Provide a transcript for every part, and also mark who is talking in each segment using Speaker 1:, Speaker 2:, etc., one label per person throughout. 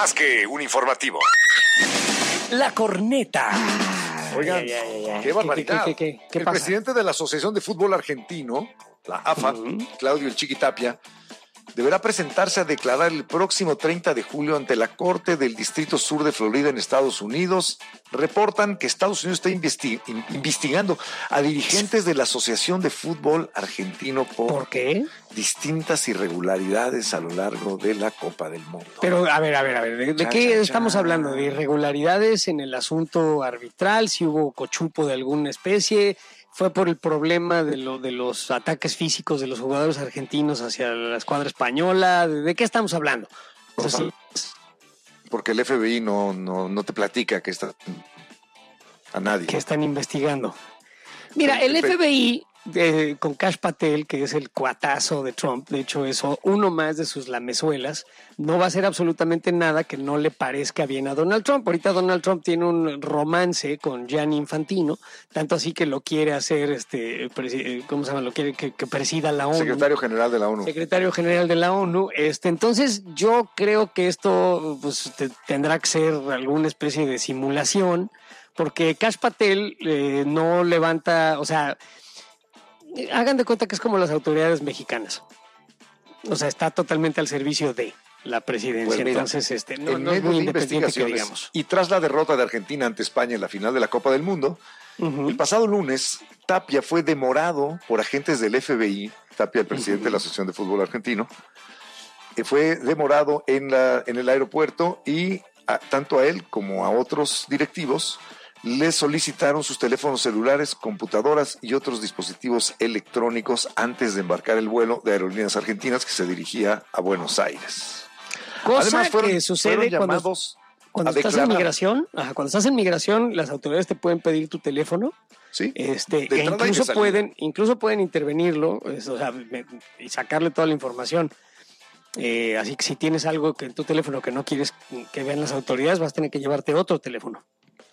Speaker 1: más que un informativo. La corneta.
Speaker 2: Oigan, qué barbaridad.
Speaker 3: ¿Qué
Speaker 2: el
Speaker 3: pasa?
Speaker 2: presidente de la Asociación de Fútbol Argentino, la AFA, Claudio El Chiqui Tapia, deberá presentarse a declarar el próximo 30 de julio ante la Corte del Distrito Sur de Florida en Estados Unidos. Reportan que Estados Unidos está investigando a dirigentes de la Asociación de Fútbol Argentino
Speaker 3: ¿Por qué?
Speaker 2: distintas irregularidades a lo largo de la Copa del Mundo.
Speaker 3: Pero, a ver, ¿de qué estamos hablando? ¿De irregularidades en el asunto arbitral? ¿Si hubo cochupo de alguna especie? ¿Fue por el problema de los ataques físicos de los jugadores argentinos hacia la escuadra española? ¿De qué estamos hablando?
Speaker 2: Porque el FBI no te platica que está a nadie.
Speaker 3: Que están investigando. Mira, el FBI con Kash Patel, que es el cuatazo de Trump, de hecho es uno más de sus lamezuelas, no va a hacer absolutamente nada que no le parezca bien a Donald Trump. Ahorita Donald Trump tiene un romance con Gianni Infantino, tanto así que lo quiere hacer, ¿cómo se llama? Lo quiere que presida la ONU.
Speaker 2: Secretario General de la ONU.
Speaker 3: Secretario General de la ONU. Entonces yo creo que esto pues, tendrá que ser alguna especie de simulación, porque Kash Patel no levanta, o sea, hagan de cuenta que es como las autoridades mexicanas. O sea, está totalmente al servicio de la presidencia.
Speaker 2: Pues mira,
Speaker 3: entonces, no
Speaker 2: en
Speaker 3: es
Speaker 2: medio
Speaker 3: muy
Speaker 2: de
Speaker 3: independiente que digamos.
Speaker 2: investigaciones y tras la derrota de Argentina ante España en la final de la Copa del Mundo, el pasado lunes, Tapia fue demorado por agentes del FBI, Tapia, el presidente de la Asociación de Fútbol Argentino, fue demorado en el aeropuerto y tanto a él como a otros directivos les solicitaron sus teléfonos celulares, computadoras y otros dispositivos electrónicos antes de embarcar el vuelo de Aerolíneas Argentinas que se dirigía a Buenos Aires.
Speaker 3: Cosa
Speaker 2: Además,
Speaker 3: que sucede cuando estás en migración. Cuando estás en migración, las autoridades te pueden pedir tu teléfono.
Speaker 2: Sí.
Speaker 3: Incluso pueden intervenirlo, y sacarle toda la información. Así que si tienes algo en tu teléfono que no quieres que vean las autoridades, vas a tener que llevarte otro teléfono.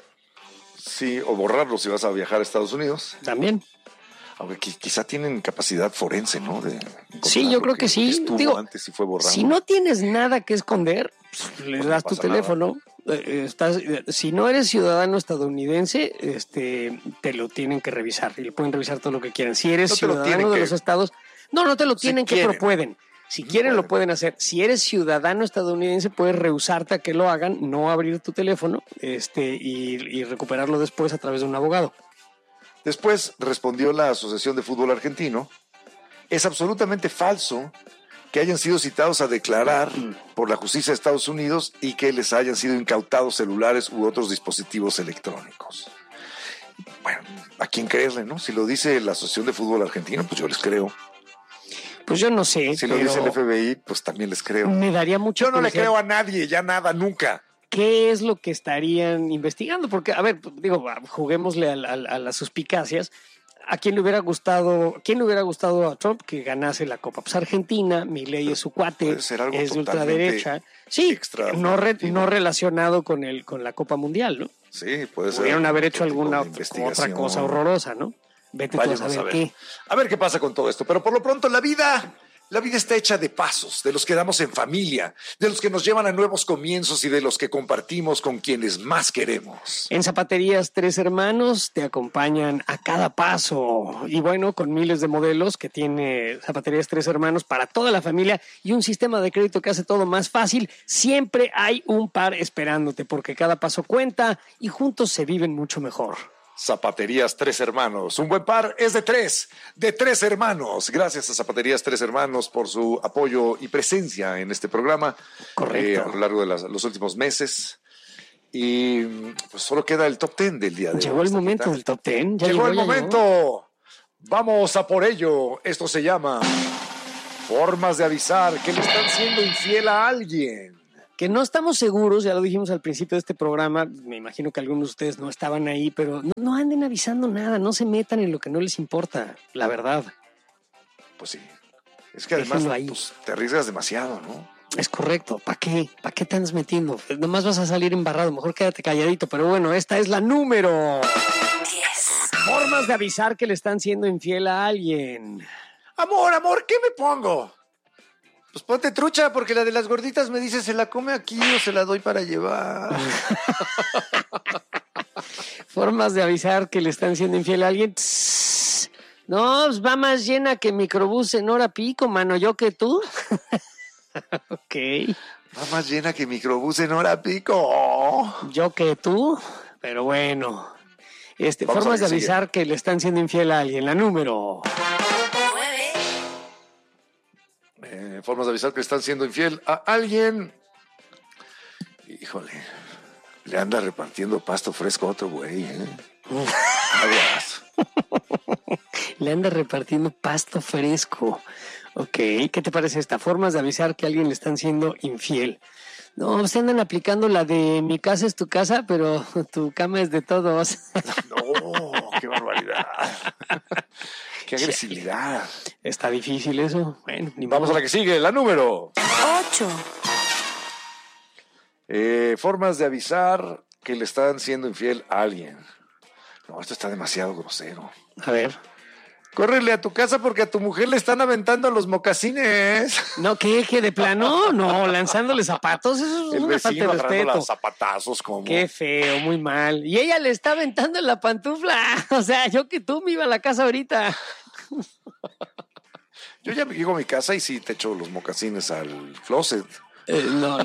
Speaker 2: Sí, o borrarlo si vas a viajar a Estados Unidos.
Speaker 3: También.
Speaker 2: Aunque quizá tienen capacidad forense, ¿no?
Speaker 3: Sí, yo creo que sí.
Speaker 2: Digo, antes y fue borrado.
Speaker 3: Si no tienes nada que esconder, pues, le das tu teléfono. Si no eres ciudadano estadounidense, te lo tienen que revisar y le pueden revisar todo lo que quieran. Si eres ciudadano de los estados, no te lo tienen que, pero pueden. Si quieren, lo pueden hacer. Si eres ciudadano estadounidense, puedes rehusarte a que lo hagan, no abrir tu teléfono y recuperarlo después a través de un abogado.
Speaker 2: Después respondió la Asociación de Fútbol Argentino: es absolutamente falso que hayan sido citados a declarar por la justicia de Estados Unidos y que les hayan sido incautados celulares u otros dispositivos electrónicos. Bueno, ¿a quién creerle, no? Si lo dice la Asociación de Fútbol Argentino, pues yo les creo.
Speaker 3: Pues yo no sé.
Speaker 2: Si lo dice el FBI, pues también les creo.
Speaker 3: Me daría mucho.
Speaker 2: Yo no le creo a nadie, ya nada, nunca.
Speaker 3: ¿Qué es lo que estarían investigando? Porque, a ver, juguémosle a las suspicacias. ¿A quién le hubiera gustado a Trump que ganase la Copa? Pues Argentina, Milei es su cuate, es de ultraderecha. Sí, no relacionado con la Copa Mundial, ¿no?
Speaker 2: Sí, puede ser.
Speaker 3: Pudieron haber hecho alguna otra cosa horrorosa, ¿no? Vete tú a saber qué.
Speaker 2: A ver qué pasa con todo esto. Pero por lo pronto la vida está hecha de pasos, de los que damos en familia, de los que nos llevan a nuevos comienzos y de los que compartimos con quienes más queremos.
Speaker 3: En Zapaterías Tres Hermanos te acompañan a cada paso. Y bueno, con miles de modelos que tiene Zapaterías Tres Hermanos para toda la familia y un sistema de crédito que hace todo más fácil, siempre hay un par esperándote porque cada paso cuenta y juntos se viven mucho mejor.
Speaker 2: Zapaterías Tres Hermanos. Un buen par es de tres hermanos. Gracias a Zapaterías Tres Hermanos por su apoyo y presencia en este programa.
Speaker 3: Correcto.
Speaker 2: A lo largo de los últimos meses. Y pues solo queda el top 10 del día de hoy.
Speaker 3: Llegó el momento del top 10.
Speaker 2: Llegó el momento. Vamos a por ello. Esto se llama formas de avisar que le están siendo infiel a alguien.
Speaker 3: Que no estamos seguros, ya lo dijimos al principio de este programa, me imagino que algunos de ustedes no estaban ahí, pero no anden avisando nada, no se metan en lo que no les importa, la verdad.
Speaker 2: Pues sí, es que además pues, te arriesgas demasiado, ¿no?
Speaker 3: Es correcto, ¿para qué? ¿Para qué te andas metiendo? Nomás vas a salir embarrado, mejor quédate calladito, pero bueno, esta es la número 10. Formas de avisar que le están siendo infiel a alguien.
Speaker 2: Amor, ¿qué me pongo? Pues ponte trucha, porque la de las gorditas me dice, ¿se la come aquí o se la doy para llevar?
Speaker 3: Formas de avisar que le están siendo infiel a alguien. Tss. No, pues va más llena que microbús en hora pico, mano, yo que tú. Ok.
Speaker 2: Va más llena que microbús en hora pico.
Speaker 3: Yo que tú, pero bueno. Formas de avisar que le están siendo infiel a alguien. La número
Speaker 2: 9. Formas de avisar que le están siendo infiel a alguien. Híjole, le anda repartiendo pasto fresco a otro güey, Aguas.
Speaker 3: Le anda repartiendo pasto fresco. Ok, ¿qué te parece esta? Formas de avisar que a alguien le están siendo infiel. No, se andan aplicando la de mi casa es tu casa, pero tu cama es de todos.
Speaker 2: No, qué barbaridad. Qué agresividad.
Speaker 3: Está difícil eso. Bueno,
Speaker 2: vamos a la que sigue, la número
Speaker 4: 8.
Speaker 2: Formas de avisar que le están siendo infiel a alguien. No, esto está demasiado grosero.
Speaker 3: A ver.
Speaker 2: Córrele a tu casa porque a tu mujer le están aventando los mocasines.
Speaker 3: No, ¿qué de plano? No, lanzándole zapatos, eso es una falta de respeto.
Speaker 2: Los zapatazos, como.
Speaker 3: Qué feo, muy mal. Y ella le está aventando en la pantufla. O sea, yo que tú me iba a la casa ahorita.
Speaker 2: Yo ya llego a mi casa y sí te echo los mocasines al closet.
Speaker 3: No.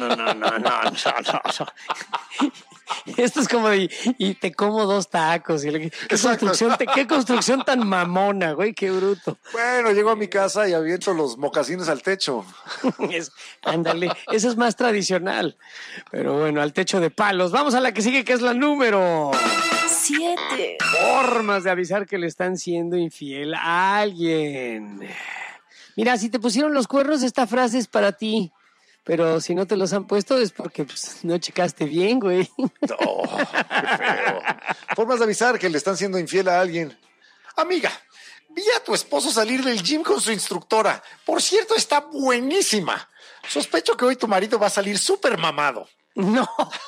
Speaker 3: Esto es como de, y te como 2 tacos. ¿Qué construcción tan mamona, güey? Qué bruto.
Speaker 2: Bueno, llego a mi casa y aviento los mocasines al techo.
Speaker 3: Ándale, eso es más tradicional. Pero bueno, al techo de palos. Vamos a la que sigue, que es la número
Speaker 4: 7.
Speaker 3: Formas de avisar que le están siendo infiel a alguien. Mira, si te pusieron los cuernos, esta frase es para ti. Pero si no te los han puesto es porque no checaste bien, güey.
Speaker 2: No, qué feo. Formas de avisar que le están siendo infiel a alguien. Amiga, vi a tu esposo salir del gym con su instructora. Por cierto, está buenísima. Sospecho que hoy tu marido va a salir súper mamado.
Speaker 3: No.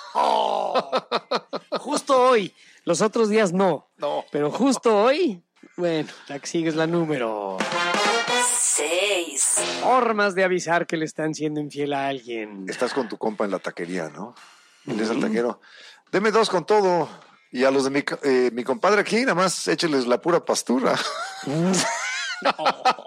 Speaker 3: Justo hoy. Los otros días no. Pero justo hoy, bueno, la que sigue es la número
Speaker 4: 6.
Speaker 3: Formas de avisar que le están siendo infiel a alguien.
Speaker 2: Estás con tu compa en la taquería, ¿no? Diles al taquero, deme 2 con todo. Y a los de mi compadre aquí, nada más écheles la pura pastura.
Speaker 3: No.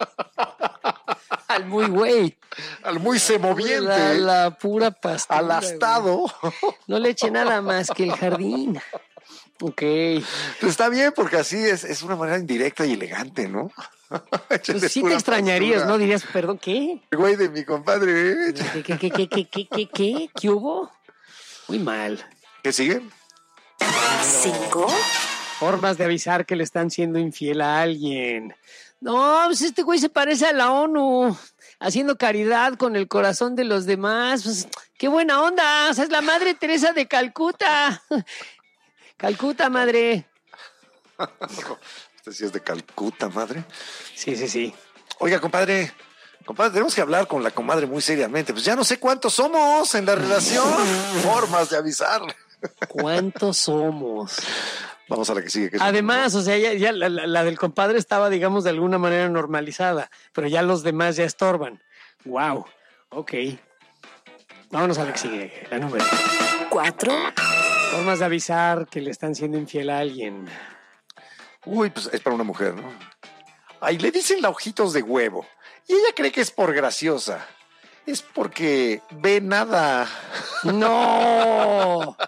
Speaker 3: Al muy güey.
Speaker 2: Al muy semoviente.
Speaker 3: La pura pastura.
Speaker 2: Al astado.
Speaker 3: Güey. No le eche nada más que el jardín. Ok.
Speaker 2: Pues está bien, porque así es una manera indirecta y elegante, ¿no?
Speaker 3: Pues sí te extrañarías, pastura. ¿No? Dirías, perdón, ¿qué?
Speaker 2: El güey de mi compadre.
Speaker 3: ¿Qué? ¿Qué hubo? Muy mal.
Speaker 2: ¿Qué sigue?
Speaker 4: 5.
Speaker 3: Formas de avisar que le están siendo infiel a alguien. No, pues este güey se parece a la ONU, haciendo caridad con el corazón de los demás. Pues, ¡qué buena onda! O sea, es la Madre Teresa de Calcuta. Calcuta, madre.
Speaker 2: ¿Usted sí es de Calcuta, madre?
Speaker 3: Sí.
Speaker 2: Oiga, compadre, tenemos que hablar con la comadre muy seriamente. Pues ya no sé cuántos somos en la relación. Formas de avisar.
Speaker 3: ¿Cuántos somos?
Speaker 2: Vamos a la que sigue.
Speaker 3: Además, o sea, ya la del compadre estaba, digamos, de alguna manera normalizada, pero ya los demás ya estorban. Wow. Ok. Vámonos a la que sigue, la número
Speaker 4: 4.
Speaker 3: Formas de avisar que le están siendo infiel a alguien.
Speaker 2: Uy, pues es para una mujer, ¿no? Ay, le dicen la ojitos de huevo. Y ella cree que es por graciosa. Es porque ve nada.
Speaker 3: ¡No!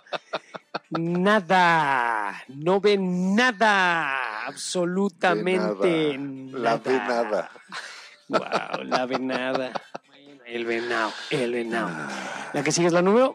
Speaker 3: Nada. No ve nada. Absolutamente nada.
Speaker 2: La ve nada.
Speaker 3: Wow, la ve nada. El venado. La que sigue es la número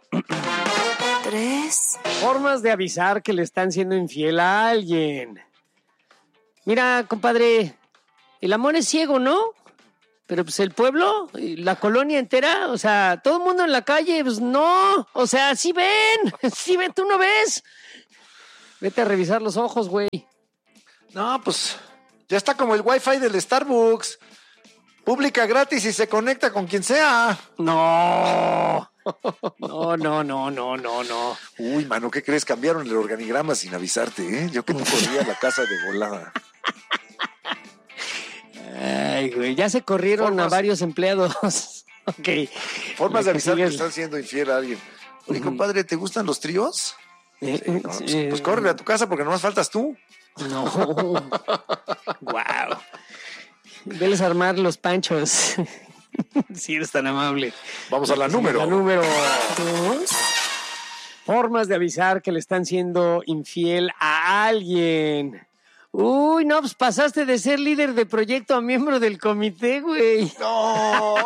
Speaker 4: 3.
Speaker 3: Formas de avisar que le están siendo infiel a alguien. Mira, compadre, el amor es ciego, ¿no? Pero pues el pueblo, la colonia entera, o sea, todo el mundo en la calle, pues no, o sea, sí ven, tú no ves. Vete a revisar los ojos, güey.
Speaker 2: No, pues ya está como el wifi del Starbucks. Pública gratis y se conecta con quien sea.
Speaker 3: No.
Speaker 2: Uy, mano, ¿qué crees? Cambiaron el organigrama sin avisarte, ¿eh? Yo que te corría a la casa de volada.
Speaker 3: Ay, güey, ya se corrieron a varios empleados. Ok.
Speaker 2: Formas de avisar que
Speaker 3: sigues-
Speaker 2: están siendo infiel a alguien. Oye, compadre, ¿te gustan los tríos?
Speaker 3: Eh,
Speaker 2: No, pues córrele a tu casa porque nomás faltas tú.
Speaker 3: No. Wow. Veles a armar los panchos. Si eres tan amable.
Speaker 2: Vamos a la número.
Speaker 3: La número
Speaker 4: 2,
Speaker 3: formas de avisar que le están siendo infiel a alguien. Uy, no, pues pasaste de ser líder de proyecto a miembro del comité, güey.
Speaker 2: ¡No!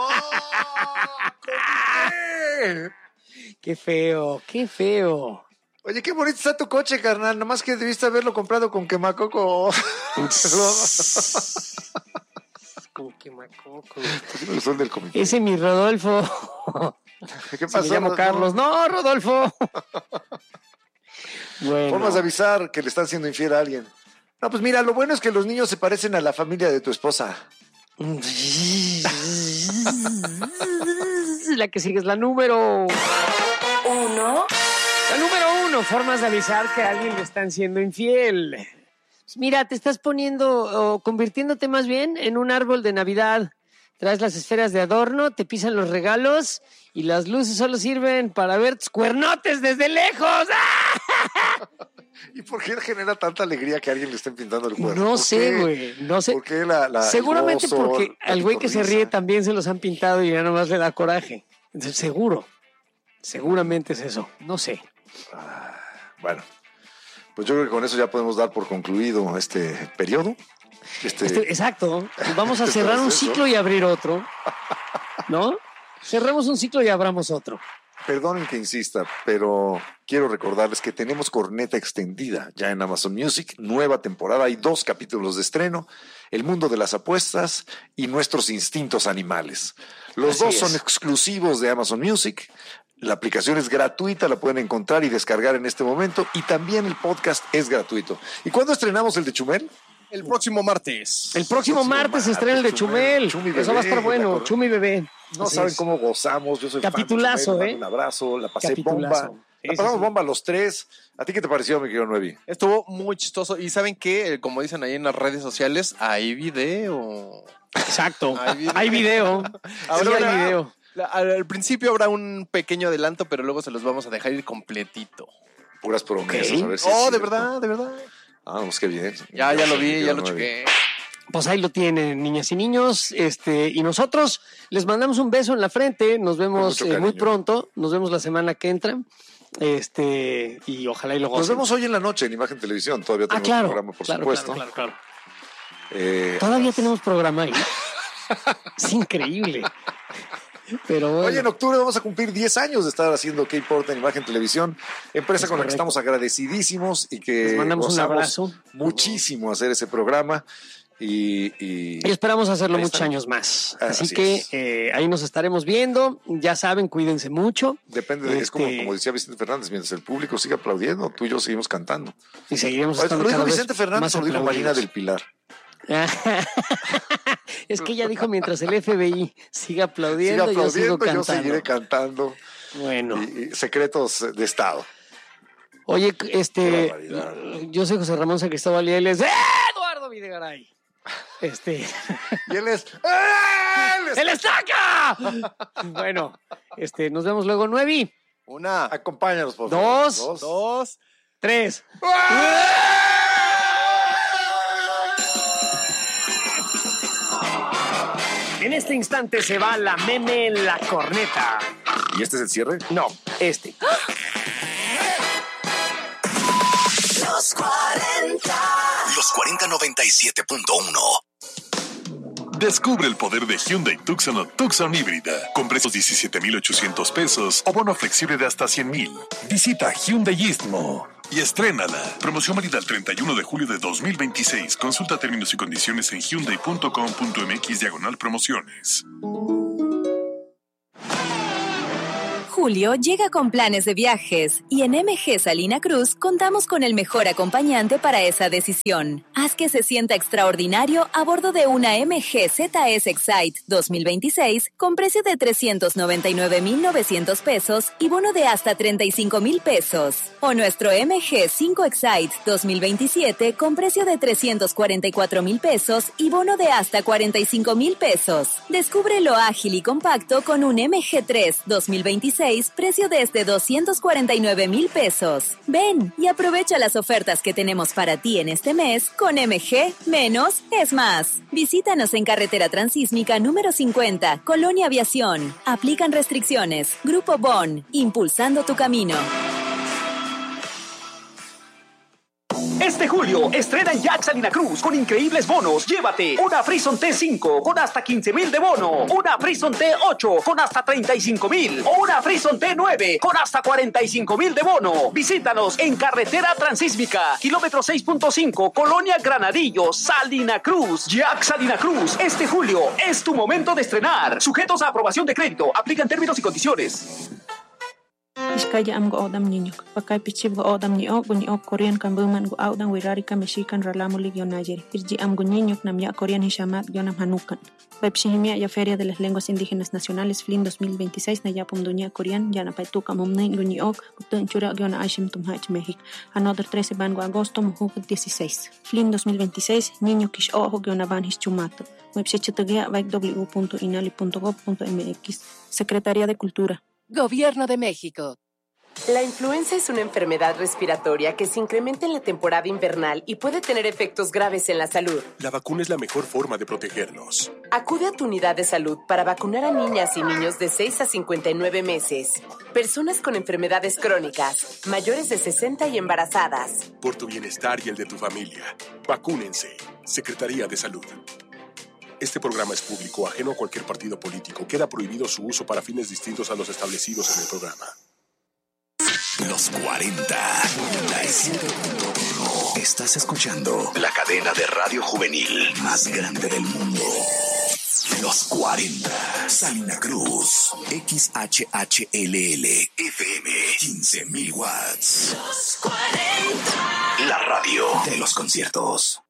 Speaker 3: Qué feo, qué feo.
Speaker 2: Oye, qué bonito está tu coche, carnal. Nomás que debiste haberlo comprado con quemacoco.
Speaker 3: Como que macoco.
Speaker 2: El sol del comité.
Speaker 3: Ese mi Rodolfo.
Speaker 2: ¿Qué
Speaker 3: Si
Speaker 2: pasó?
Speaker 3: me llamo Carlos. No, Rodolfo. Bueno.
Speaker 2: Formas de avisar que le están siendo infiel a alguien. No, pues mira, lo bueno es que los niños se parecen a la familia de tu esposa.
Speaker 3: La que sigue es la número
Speaker 4: 1,
Speaker 3: La número 1, formas de avisar que a alguien le están siendo infiel. Pues mira, te estás poniendo o convirtiéndote más bien en un árbol de Navidad. Traes las esferas de adorno, te pisan los regalos y las luces solo sirven para ver tus cuernotes desde lejos. ¡Ah!
Speaker 2: ¿Y por qué genera tanta alegría que a alguien le estén pintando el cuerpo?
Speaker 3: No
Speaker 2: ¿Por
Speaker 3: sé,
Speaker 2: qué?
Speaker 3: güey, no sé.
Speaker 2: ¿Por qué el
Speaker 3: Seguramente
Speaker 2: gozo,
Speaker 3: porque
Speaker 2: la
Speaker 3: al güey que se
Speaker 2: cotorriza?
Speaker 3: ríe también se los han pintado y ya nomás le da coraje. Entonces, seguramente es eso, no sé.
Speaker 2: Bueno, pues yo creo que con eso ya podemos dar por concluido este periodo.
Speaker 3: Exacto, vamos a
Speaker 2: Este
Speaker 3: cerrar un
Speaker 2: proceso.
Speaker 3: ciclo y abrir otro, ¿no? Cerremos un ciclo y abramos otro.
Speaker 2: Perdonen que insista, pero quiero recordarles que tenemos corneta extendida ya en Amazon Music, nueva temporada, hay 2 capítulos de estreno, El mundo de las apuestas y Nuestros instintos animales. Los
Speaker 3: Así
Speaker 2: dos
Speaker 3: es.
Speaker 2: son exclusivos de Amazon Music. La aplicación es gratuita, la pueden encontrar y descargar en este momento, y también el podcast es gratuito. ¿Y cuándo estrenamos el de Chumel?
Speaker 5: El próximo martes.
Speaker 3: El próximo martes se estrena el de Chumel.
Speaker 2: Chumi
Speaker 3: Eso va a
Speaker 2: Bebé,
Speaker 3: estar bueno,
Speaker 2: la cor-
Speaker 3: Chumi Bebé.
Speaker 2: No
Speaker 3: Así
Speaker 2: saben
Speaker 3: es.
Speaker 2: cómo gozamos. Yo soy
Speaker 3: Capitulazo,
Speaker 2: fan de Chumel, le
Speaker 3: ¿eh?
Speaker 2: mando un abrazo, la pasé
Speaker 3: Capitulazo.
Speaker 2: bomba.
Speaker 3: Sí,
Speaker 2: La pasamos
Speaker 3: sí, sí.
Speaker 2: bomba los 3. ¿A ti qué te pareció, mi querido Nuevi?
Speaker 5: Estuvo muy chistoso. Y ¿saben qué? Como dicen ahí en las redes sociales, hay video.
Speaker 3: Exacto.
Speaker 5: Hay
Speaker 3: Hay
Speaker 5: video.
Speaker 3: video.
Speaker 5: Ahora
Speaker 3: Sí, hay
Speaker 5: habrá-
Speaker 3: video.
Speaker 5: Al principio habrá un pequeño adelanto, pero luego se los vamos a dejar ir completito.
Speaker 2: Puras promesas.
Speaker 3: Ok.
Speaker 2: A ver si
Speaker 5: Oh,
Speaker 2: es
Speaker 5: de
Speaker 2: cierto.
Speaker 5: verdad, de verdad.
Speaker 2: Ah, pues qué bien.
Speaker 5: Ya lo vi,
Speaker 2: mi
Speaker 5: ya lo
Speaker 2: querido Nuevi.
Speaker 5: chequé.
Speaker 3: Pues ahí lo tienen, niñas y niños. Y nosotros les mandamos un beso en la frente. Nos vemos
Speaker 2: mucho cariño.
Speaker 3: muy pronto. Nos vemos la semana que entra. Y ojalá y lo gocen.
Speaker 2: Nos vemos hoy en la noche en Imagen Televisión. Todavía
Speaker 3: Ah,
Speaker 2: tenemos
Speaker 3: claro.
Speaker 2: programa, por
Speaker 3: claro,
Speaker 2: supuesto.
Speaker 3: claro.
Speaker 2: Eh,
Speaker 3: Todavía tenemos programa ahí. Es increíble. Pero bueno.
Speaker 2: Hoy en octubre vamos a cumplir 10 años de estar haciendo ¿Qué importa? En Imagen Televisión, empresa
Speaker 3: Es
Speaker 2: con la que
Speaker 3: correcto.
Speaker 2: estamos agradecidísimo y que
Speaker 3: Les mandamos un
Speaker 2: gozamos
Speaker 3: abrazo.
Speaker 2: muchísimo hacer ese programa y
Speaker 3: Y esperamos hacerlo
Speaker 2: Ahí
Speaker 3: muchos
Speaker 2: estamos.
Speaker 3: años más.
Speaker 2: Así
Speaker 3: Así que
Speaker 2: es.
Speaker 3: ahí nos estaremos viendo. Ya saben, cuídense mucho.
Speaker 2: depende es como decía Vicente Fernández, mientras el público siga aplaudiendo, tú y yo seguimos cantando.
Speaker 3: Y seguiremos
Speaker 2: ¿Lo
Speaker 3: estando
Speaker 2: dijo
Speaker 3: cada vez
Speaker 2: Vicente Fernández
Speaker 3: más
Speaker 2: o lo dijo Marina
Speaker 3: aplaudidos.
Speaker 2: del Pilar?
Speaker 3: Es que ella dijo mientras el FBI siga aplaudiendo,
Speaker 2: Siga
Speaker 3: yo sigo
Speaker 2: aplaudiendo, yo
Speaker 3: cantando.
Speaker 2: seguiré cantando.
Speaker 3: Bueno,
Speaker 2: Y secretos de Estado.
Speaker 3: oye,
Speaker 2: Qué barbaridad.
Speaker 3: yo soy José Ramón San Cristóbal y él es Eduardo Videgaray.
Speaker 2: Y él es... ¡Él es-
Speaker 3: ¡El estaca! Bueno, nos vemos luego, 9,
Speaker 5: Una,
Speaker 2: Acompáñanos, por favor.
Speaker 3: 2,
Speaker 5: 2.
Speaker 3: 3. En este instante se va la meme en la corneta.
Speaker 2: ¿Y este es el cierre?
Speaker 3: No,
Speaker 4: los 40.
Speaker 1: Los 4097.1. Descubre el poder de Hyundai Tucson o Tucson híbrida. Con precios 17,800 pesos o bono flexible de hasta 100,000. Visita Hyundai Istmo y estrénala. Promoción válida el 31 de julio de 2026. Consulta términos y condiciones en hyundai.com.mx/promociones.
Speaker 6: julio llega con planes de viajes y en MG Salina Cruz contamos con el mejor acompañante para esa decisión. Haz que se sienta extraordinario a bordo de una MG ZS Excite 2026 con precio de 399,900 pesos y bono de hasta 35,000 pesos. O nuestro MG 5 Excite 2027 con precio de 344,000 pesos y bono de hasta 45,000 pesos. Descubre lo ágil y compacto con un MG3 2026, precio desde 249,000 pesos. Ven y aprovecha las ofertas que tenemos para ti en este mes con MG, menos es más. Visítanos en carretera transísmica número 50, Colonia Aviación. Aplican restricciones. Grupo Bon, impulsando tu camino.
Speaker 7: Este julio, estrena en Jack Salina Cruz con increíbles bonos. Llévate una Frison T5 con hasta 15,000 de bono, una Frison T8 con hasta 35,000 o una Frison T9 con hasta 45,000 de bono. Visítanos en carretera transísmica, kilómetro 6.5, Colonia Granadillo, Salina Cruz. Jack Salina Cruz, este julio es tu momento de estrenar. Sujetos a aprobación de crédito. Aplican términos y condiciones.
Speaker 8: Iskaya am go odam niño, pakai pichib go odam ni ok Korean kan buman go audan wirari kan mexican ralamo ligio Niger. Irji am go niño nam ya Korean hishamat yonam hanukan. Pepshimia ya Feria de las Lenguas Indígenas Nacionales FLIN 2026 na yapum dunia Korean yana paituka momne guni ok gutun chura yona ashim tumhach México. Another 13 van go agosto mujuk 16. FLIN 2026 niño kish ojo yona van hischumato. Webshechetugia www.inali.gov.mx. Secretaría de Cultura.
Speaker 9: Gobierno de México. La influenza es una enfermedad respiratoria que se incrementa en la temporada invernal y puede tener efectos graves en la salud.
Speaker 10: La vacuna es la mejor forma de protegernos.
Speaker 9: Acude a tu unidad de salud para vacunar a niñas y niños de 6 a 59 meses, personas con enfermedades crónicas, mayores de 60 y embarazadas.
Speaker 10: Por tu bienestar y el de tu familia, vacúnense. Secretaría de Salud. Este programa es público, ajeno a cualquier partido político. Queda prohibido su uso para fines distintos a los establecidos en el programa.
Speaker 1: Los 40. 97.1. Estás escuchando la cadena de radio juvenil más grande del mundo. Los 40. Salina Cruz. XHHLL. FM. 15,000 watts.
Speaker 4: Los 40.
Speaker 1: La radio de los conciertos.